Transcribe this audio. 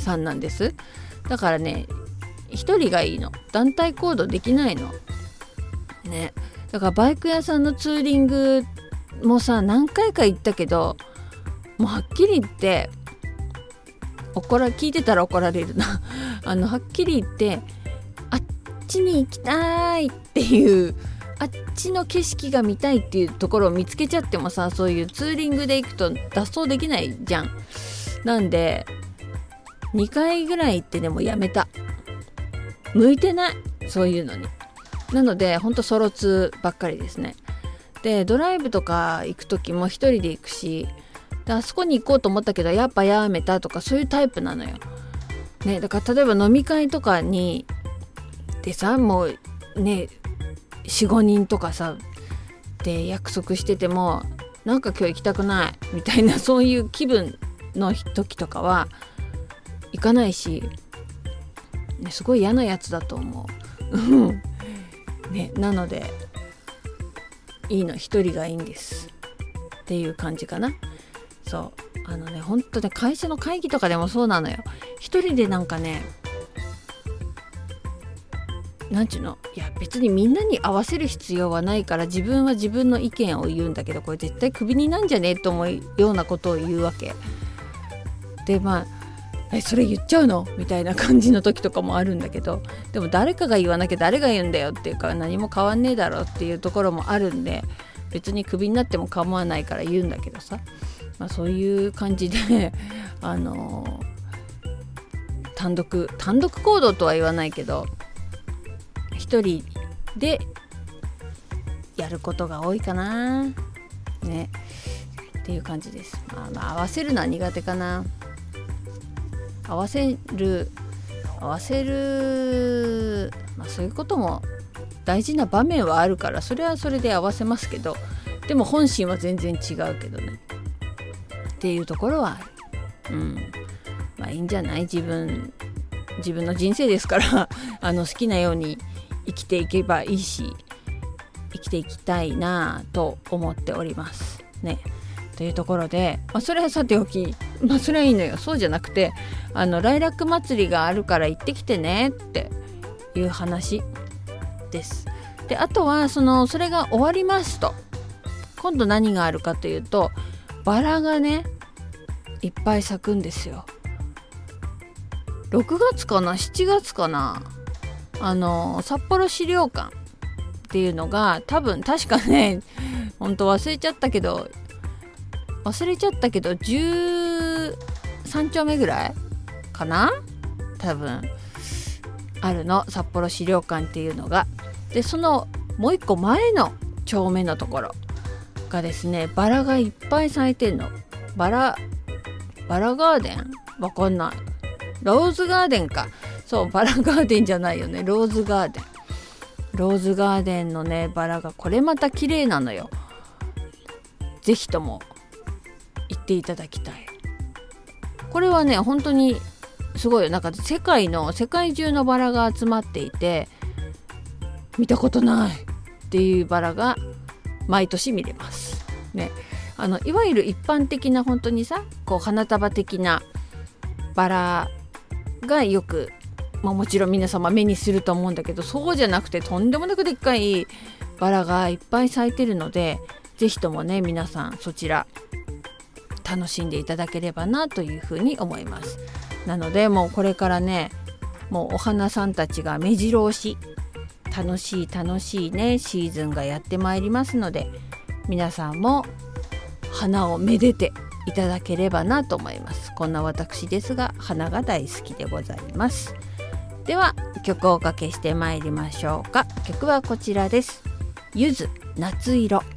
さんなんです。だからね、一人がいいの。団体行動できないのね。だからバイク屋さんのツーリングもさ、何回か行ったけど、もうはっきり言って聞いてたら怒られるなはっきり言って、あっちに行きたいっていう、あっちの景色が見たいっていうところを見つけちゃってもさ、そういうツーリングで行くと脱走できないじゃん。なんで2回ぐらい行ってでもやめた。向いてない、そういうのに。なのでほんとソロツーばっかりですね。でドライブとか行く時も一人で行くし、であそこに行こうと思ったけどやっぱやめたとか、そういうタイプなのよ、ね。だから例えば飲み会とかにでさ、もうね 4,5 人とかさで約束してても、なんか今日行きたくないみたいな、そういう気分の時とかは行かないし、ね、すごい嫌なやつだと思うね。なのでいいの、一人がいいんですっていう感じかな。そう本当ね、会社の会議とかでもそうなのよ。一人でなんかね、なんちゅうの、いや別にみんなに合わせる必要はないから、自分は自分の意見を言うんだけど、これ絶対クビになんじゃねえと思うようなことを言うわけで、それ言っちゃうのみたいな感じの時とかもあるんだけど、でも誰かが言わなきゃ誰が言うんだよっていうか、何も変わんねえだろっていうところもあるんで、別にクビになっても構わないから言うんだけどさ、そういう感じで単独行動とは言わないけど、一人でやることが多いかなねっていう感じです。合わせるのは苦手かな。合わせる、そういうことも大事な場面はあるから、それはそれで合わせますけど、でも本心は全然違うけどねっていうところはいいんじゃない。自分の人生ですから好きなように生きていけばいいし、生きていきたいなと思っておりますね。というところで、それはさておき、それはいいのよ。そうじゃなくて、ライラック祭りがあるから行ってきてねっていう話です。であとはそれが終わりますと、今度何があるかというと、バラがねいっぱい咲くんですよ。6月かな7月かな、札幌資料館っていうのが、確かね、本当忘れちゃったけど13丁目ぐらいかな、多分あるの、札幌資料館っていうのが。でそのもう一個前の丁目のところがですね、バラがいっぱい咲いてんの。バラガーデン、わかんない、ローズガーデンか。そう、バラガーデンじゃないよね、ローズガーデンのねバラがこれまた綺麗なのよ。ぜひとも行っていただきたい。これはね本当にすごいよ。なんか世界中のバラが集まっていて、見たことないっていうバラが毎年見れますね。いわゆる一般的な本当にさ、こう花束的なバラがよく、もちろん皆様目にすると思うんだけど、そうじゃなくてとんでもなくでっかいバラがいっぱい咲いてるので、ぜひともね皆さんそちら楽しんでいただければなというふうに思います。なのでもうこれからね、もうお花さんたちが目白押し、楽しいねシーズンがやってまいりますので、皆さんも花をめでていただければなと思います。こんな私ですが花が大好きでございます。では曲をおかけしてまいりましょうか。曲はこちらです。ゆず夏色。